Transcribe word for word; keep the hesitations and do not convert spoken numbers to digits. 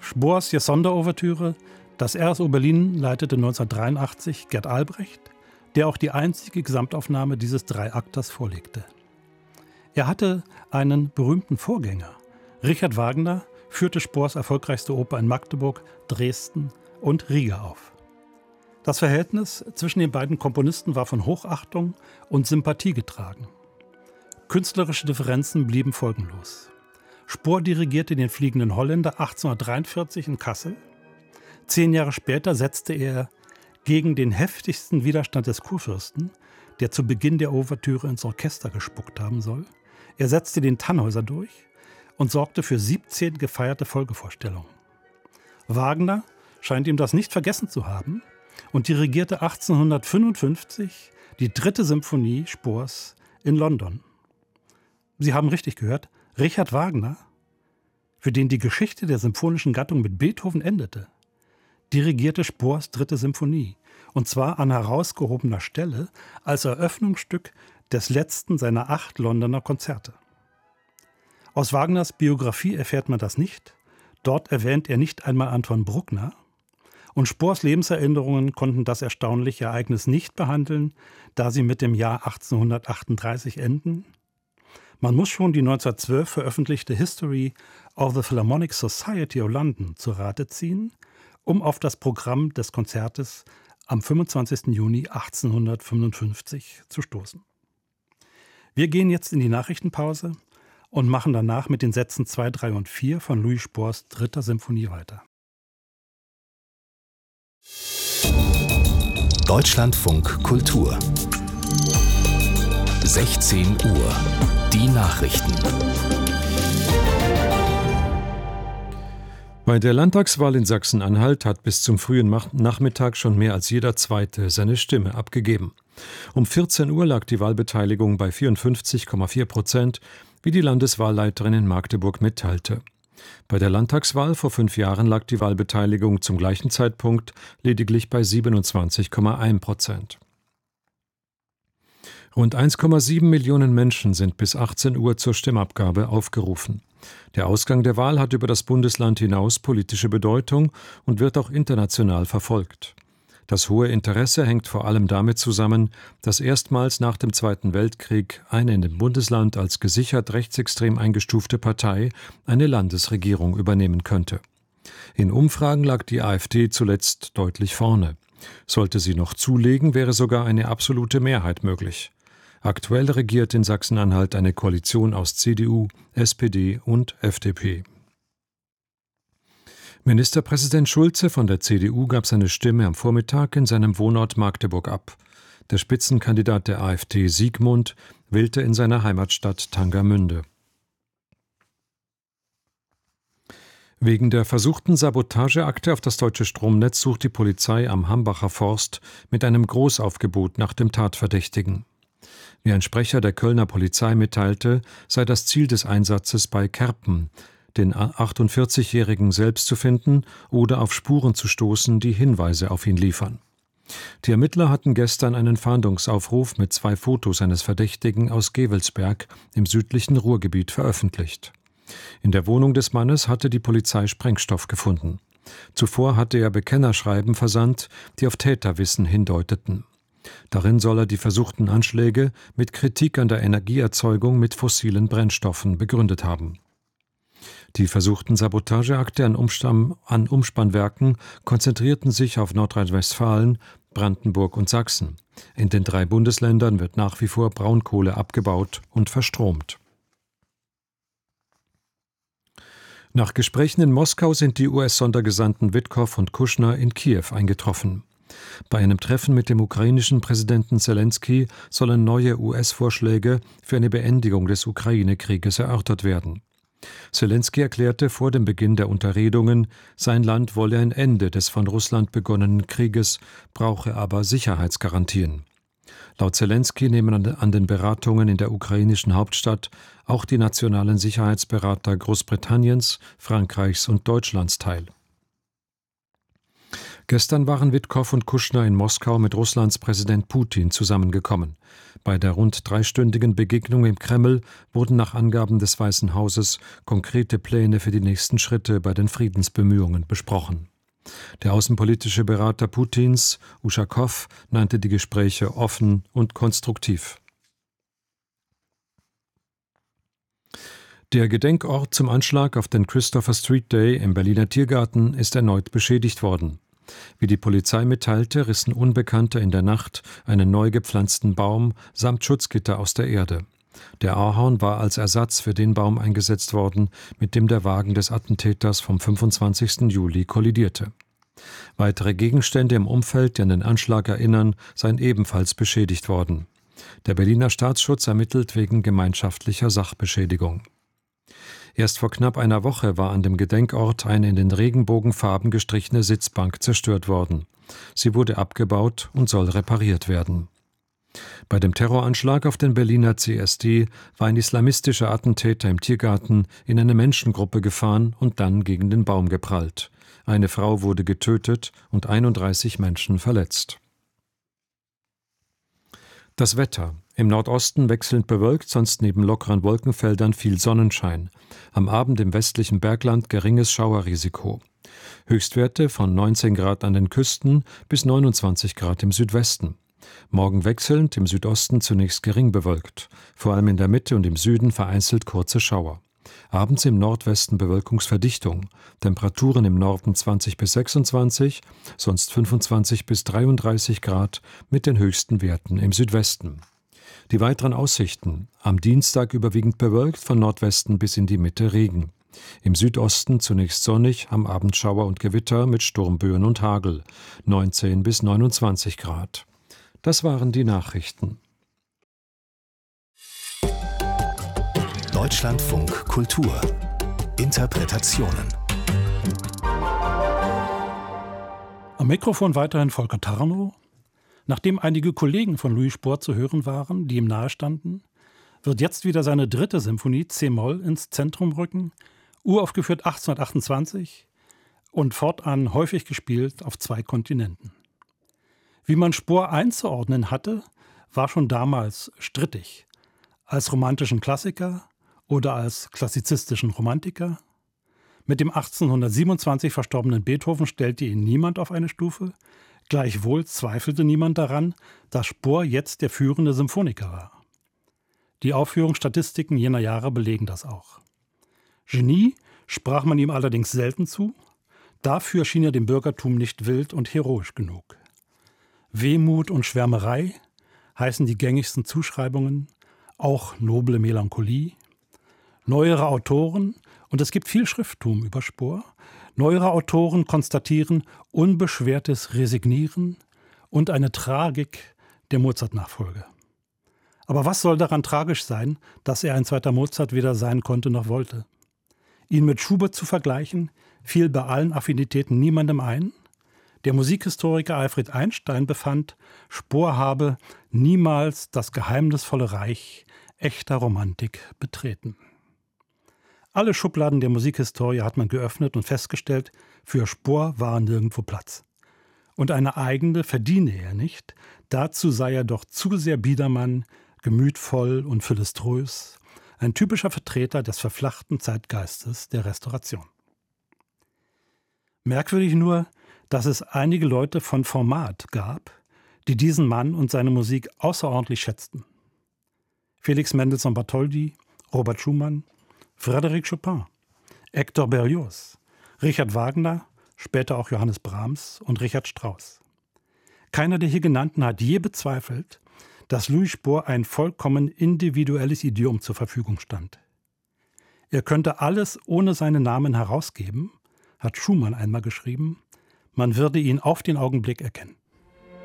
Spohrs Je Sonderouvertüre. Das R S O Berlin leitete neunzehnhundertdreiundachtzig Gerd Albrecht, der auch die einzige Gesamtaufnahme dieses Dreiakters vorlegte. Er hatte einen berühmten Vorgänger. Richard Wagner führte Spohrs erfolgreichste Oper in Magdeburg, Dresden und Riga auf. Das Verhältnis zwischen den beiden Komponisten war von Hochachtung und Sympathie getragen. Künstlerische Differenzen blieben folgenlos. Spohr dirigierte den Fliegenden Holländer achtzehnhundertdreiundvierzig in Kassel. Zehn Jahre später setzte er gegen den heftigsten Widerstand des Kurfürsten, der zu Beginn der Ouvertüre ins Orchester gespuckt haben soll. Er setzte den Tannhäuser durch und sorgte für siebzehn gefeierte Folgevorstellungen. Wagner scheint ihm das nicht vergessen zu haben und dirigierte achtzehnhundertfünfundfünfzig die dritte Symphonie Spohrs in London. Sie haben richtig gehört, Richard Wagner, für den die Geschichte der symphonischen Gattung mit Beethoven endete, dirigierte Spohrs dritte Symphonie, und zwar an herausgehobener Stelle als Eröffnungsstück des letzten seiner acht Londoner Konzerte. Aus Wagners Biografie erfährt man das nicht. Dort erwähnt er nicht einmal Anton Bruckner. Und Spohrs Lebenserinnerungen konnten das erstaunliche Ereignis nicht behandeln, da sie mit dem Jahr achtzehnhundertachtunddreißig enden. Man muss schon die neunzehnhundertzwölf veröffentlichte History of the Philharmonic Society of London zu Rate ziehen, um auf das Programm des Konzertes am fünfundzwanzigsten Juni achtzehnhundertfünfundfünfzig zu stoßen. Wir gehen jetzt in die Nachrichtenpause und machen danach mit den Sätzen zwei, drei und vier von Louis Spohrs dritter Symphonie weiter. Deutschlandfunk Kultur sechzehn Uhr. Die Nachrichten. Bei der Landtagswahl in Sachsen-Anhalt hat bis zum frühen Nachmittag schon mehr als jeder Zweite seine Stimme abgegeben. Um vierzehn Uhr lag die Wahlbeteiligung bei vierundfünfzig Komma vier Prozent, wie die Landeswahlleiterin in Magdeburg mitteilte. Bei der Landtagswahl vor fünf Jahren lag die Wahlbeteiligung zum gleichen Zeitpunkt lediglich bei siebenundzwanzig Komma eins Prozent. Rund eins Komma sieben Millionen Menschen sind bis achtzehn Uhr zur Stimmabgabe aufgerufen. Der Ausgang der Wahl hat über das Bundesland hinaus politische Bedeutung und wird auch international verfolgt. Das hohe Interesse hängt vor allem damit zusammen, dass erstmals nach dem Zweiten Weltkrieg eine in dem Bundesland als gesichert rechtsextrem eingestufte Partei eine Landesregierung übernehmen könnte. In Umfragen lag die AfD zuletzt deutlich vorne. Sollte sie noch zulegen, wäre sogar eine absolute Mehrheit möglich. Aktuell regiert in Sachsen-Anhalt eine Koalition aus C D U, S P D und F D P. Ministerpräsident Schulze von der C D U gab seine Stimme am Vormittag in seinem Wohnort Magdeburg ab. Der Spitzenkandidat der AfD, Siegmund, wählte in seiner Heimatstadt Tangermünde. Wegen der versuchten Sabotageakte auf das deutsche Stromnetz sucht die Polizei am Hambacher Forst mit einem Großaufgebot nach dem Tatverdächtigen. Wie ein Sprecher der Kölner Polizei mitteilte, sei das Ziel des Einsatzes bei Kerpen, den achtundvierzigjährigen selbst zu finden oder auf Spuren zu stoßen, die Hinweise auf ihn liefern. Die Ermittler hatten gestern einen Fahndungsaufruf mit zwei Fotos eines Verdächtigen aus Gevelsberg im südlichen Ruhrgebiet veröffentlicht. In der Wohnung des Mannes hatte die Polizei Sprengstoff gefunden. Zuvor hatte er Bekennerschreiben versandt, die auf Täterwissen hindeuteten. Darin soll er die versuchten Anschläge mit Kritik an der Energieerzeugung mit fossilen Brennstoffen begründet haben. Die versuchten Sabotageakte an, Umstamm, an Umspannwerken konzentrierten sich auf Nordrhein-Westfalen, Brandenburg und Sachsen. In den drei Bundesländern wird nach wie vor Braunkohle abgebaut und verstromt. Nach Gesprächen in Moskau sind die U S-Sondergesandten Witkow und Kushner in Kiew eingetroffen. Bei einem Treffen mit dem ukrainischen Präsidenten Selenskyj sollen neue U S-Vorschläge für eine Beendigung des Ukraine-Krieges erörtert werden. Selenskyj erklärte vor dem Beginn der Unterredungen, sein Land wolle ein Ende des von Russland begonnenen Krieges, brauche aber Sicherheitsgarantien. Laut Selenskyj nehmen an den Beratungen in der ukrainischen Hauptstadt auch die nationalen Sicherheitsberater Großbritanniens, Frankreichs und Deutschlands teil. Gestern waren Witkow und Kuschner in Moskau mit Russlands Präsident Putin zusammengekommen. Bei der rund dreistündigen Begegnung im Kreml wurden nach Angaben des Weißen Hauses konkrete Pläne für die nächsten Schritte bei den Friedensbemühungen besprochen. Der außenpolitische Berater Putins, Uschakow, nannte die Gespräche offen und konstruktiv. Der Gedenkort zum Anschlag auf den Christopher Street Day im Berliner Tiergarten ist erneut beschädigt worden. Wie die Polizei mitteilte, rissen Unbekannte in der Nacht einen neu gepflanzten Baum samt Schutzgitter aus der Erde. Der Ahorn war als Ersatz für den Baum eingesetzt worden, mit dem der Wagen des Attentäters vom fünfundzwanzigsten Juli kollidierte. Weitere Gegenstände im Umfeld, die an den Anschlag erinnern, seien ebenfalls beschädigt worden. Der Berliner Staatsschutz ermittelt wegen gemeinschaftlicher Sachbeschädigung. Erst vor knapp einer Woche war an dem Gedenkort eine in den Regenbogenfarben gestrichene Sitzbank zerstört worden. Sie wurde abgebaut und soll repariert werden. Bei dem Terroranschlag auf den Berliner C S D war ein islamistischer Attentäter im Tiergarten in eine Menschengruppe gefahren und dann gegen den Baum geprallt. Eine Frau wurde getötet und einunddreißig Menschen verletzt. Das Wetter. Im Nordosten wechselnd bewölkt, sonst neben lockeren Wolkenfeldern viel Sonnenschein. Am Abend im westlichen Bergland geringes Schauerrisiko. Höchstwerte von neunzehn Grad an den Küsten bis neunundzwanzig Grad im Südwesten. Morgen wechselnd, im Südosten zunächst gering bewölkt. Vor allem in der Mitte und im Süden vereinzelt kurze Schauer. Abends im Nordwesten Bewölkungsverdichtung. Temperaturen im Norden zwanzig bis sechsundzwanzig, sonst fünfundzwanzig bis dreiunddreißig Grad mit den höchsten Werten im Südwesten. Die weiteren Aussichten. Am Dienstag überwiegend bewölkt, von Nordwesten bis in die Mitte Regen. Im Südosten zunächst sonnig, am Abend Schauer und Gewitter mit Sturmböen und Hagel. neunzehn bis neunundzwanzig Grad. Das waren die Nachrichten. Deutschlandfunk Kultur. Interpretationen. Am Mikrofon weiterhin Volker Tarnow. Nachdem einige Kollegen von Louis Spohr zu hören waren, die ihm nahestanden, wird jetzt wieder seine dritte Symphonie C-Moll ins Zentrum rücken, uraufgeführt achtzehnhundertachtundzwanzig und fortan häufig gespielt auf zwei Kontinenten. Wie man Spohr einzuordnen hatte, war schon damals strittig. Als romantischen Klassiker oder als klassizistischen Romantiker. Mit dem achtzehnhundertsiebenundzwanzig verstorbenen Beethoven stellte ihn niemand auf eine Stufe. Gleichwohl zweifelte niemand daran, dass Spohr jetzt der führende Symphoniker war. Die Aufführungsstatistiken jener Jahre belegen das auch. Genie sprach man ihm allerdings selten zu. Dafür schien er dem Bürgertum nicht wild und heroisch genug. Wehmut und Schwärmerei heißen die gängigsten Zuschreibungen, auch noble Melancholie. Neuere Autoren, und es gibt viel Schrifttum über Spohr, neuere Autoren konstatieren unbeschwertes Resignieren und eine Tragik der Mozart-Nachfolge. Aber was soll daran tragisch sein, dass er ein zweiter Mozart weder sein konnte noch wollte? Ihn mit Schubert zu vergleichen, fiel bei allen Affinitäten niemandem ein. Der Musikhistoriker Alfred Einstein befand, Spohr habe niemals das geheimnisvolle Reich echter Romantik betreten. Alle Schubladen der Musikhistorie hat man geöffnet und festgestellt, für Spohr war nirgendwo Platz. Und eine eigene verdiene er nicht, dazu sei er doch zu sehr Biedermann, gemütvoll und philiströs, ein typischer Vertreter des verflachten Zeitgeistes der Restauration. Merkwürdig nur, dass es einige Leute von Format gab, die diesen Mann und seine Musik außerordentlich schätzten. Felix Mendelssohn Bartholdy, Robert Schumann, Frédéric Chopin, Hector Berlioz, Richard Wagner, später auch Johannes Brahms und Richard Strauss. Keiner der hier genannten hat je bezweifelt, dass Louis Spohr ein vollkommen individuelles Idiom zur Verfügung stand. Er könnte alles ohne seinen Namen herausgeben, hat Schumann einmal geschrieben, man würde ihn auf den Augenblick erkennen.